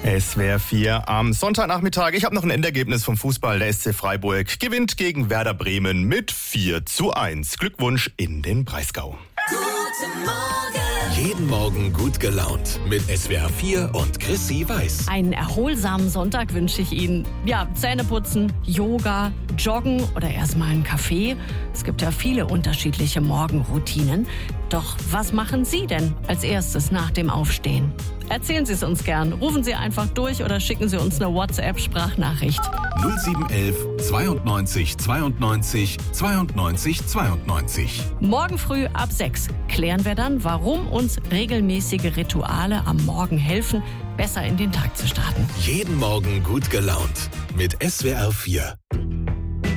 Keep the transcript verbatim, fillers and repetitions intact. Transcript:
Es wäre vier am Sonntagnachmittag. Ich habe noch ein Endergebnis vom Fußball. Der S C Freiburg gewinnt gegen Werder Bremen mit vier zu eins. Glückwunsch in den Breisgau. Guten Morgen. Jeden Morgen gut gelaunt mit S W R vier und Chrissy Weiß. Einen erholsamen Sonntag wünsche ich Ihnen. Ja, Zähne putzen, Yoga, Joggen oder erstmal einen Kaffee. Es gibt ja viele unterschiedliche Morgenroutinen. Doch was machen Sie denn als erstes nach dem Aufstehen? Erzählen Sie es uns gern. Rufen Sie einfach durch oder schicken Sie uns eine WhatsApp-Sprachnachricht. null sieben eins eins zweiundneunzig zweiundneunzig zweiundneunzig zweiundneunzig. Morgen früh ab sechs klären wir dann, warum uns regelmäßige Rituale am Morgen helfen, besser in den Tag zu starten. Jeden Morgen gut gelaunt mit S W R vier.